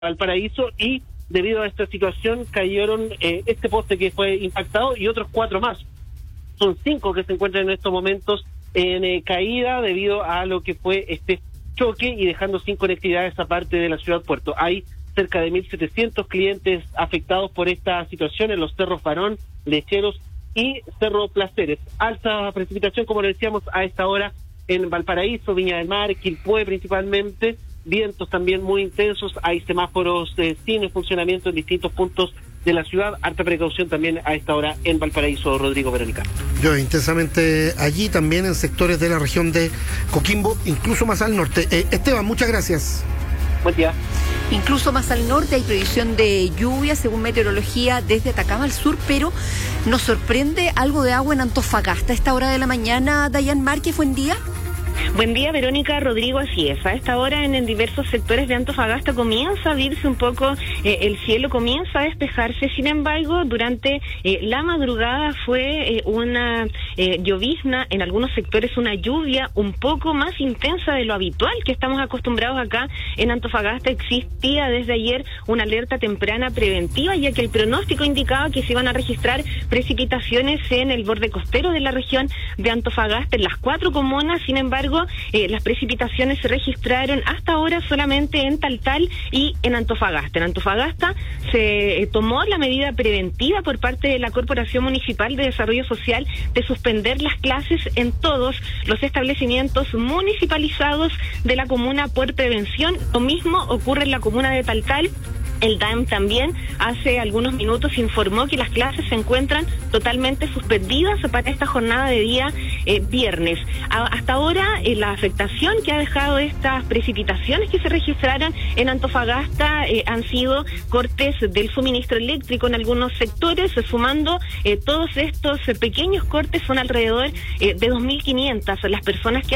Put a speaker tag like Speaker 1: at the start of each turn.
Speaker 1: Valparaíso, y debido a esta situación cayeron este poste que fue impactado y otros 4 más. Son 5 que se encuentran en estos momentos en caída debido a lo que fue este choque y dejando sin conectividad esa parte de la ciudad puerto. Hay cerca de 1.700 clientes afectados por esta situación en los cerros Barón, Lecheros y Cerro Placeres. Alta precipitación, como le decíamos, a esta hora en Valparaíso, Viña del Mar, Quilpué principalmente, vientos también muy intensos, hay semáforos sin funcionamiento en distintos puntos de la ciudad, harta precaución también a esta hora en Valparaíso, Rodrigo, Verónica.
Speaker 2: Yo intensamente allí, también en sectores de la región de Coquimbo, incluso más al norte. Esteban, muchas gracias.
Speaker 1: Buen día.
Speaker 3: Incluso más al norte hay previsión de lluvia, según meteorología, desde Atacama al sur, pero nos sorprende algo de agua en Antofagasta a esta hora de la mañana. Dayan Márquez, buen día.
Speaker 4: Buen día, Verónica, Rodrigo, así es. A esta hora en diversos sectores de Antofagasta comienza a abrirse un poco el cielo, comienza a despejarse. Sin embargo, durante la madrugada fue una llovizna, en algunos sectores una lluvia un poco más intensa de lo habitual que estamos acostumbrados acá en Antofagasta. Existía desde ayer una alerta temprana preventiva, ya que el pronóstico indicaba que se iban a registrar precipitaciones en el borde costero de la región de Antofagasta, en las 4 comunas. Sin embargo, las precipitaciones se registraron hasta ahora solamente en Taltal y en Antofagasta. En Antofagasta se tomó la medida preventiva por parte de la Corporación Municipal de Desarrollo Social de suspender las clases en todos los establecimientos municipalizados de la comuna por prevención. Lo mismo ocurre en la comuna de Taltal. El DAEM también hace algunos minutos informó que las clases se encuentran totalmente suspendidas para esta jornada de día viernes. Hasta ahora la afectación que ha dejado estas precipitaciones que se registraron en Antofagasta han sido cortes del suministro eléctrico en algunos sectores, sumando todos estos pequeños cortes son alrededor de 2.500 las personas que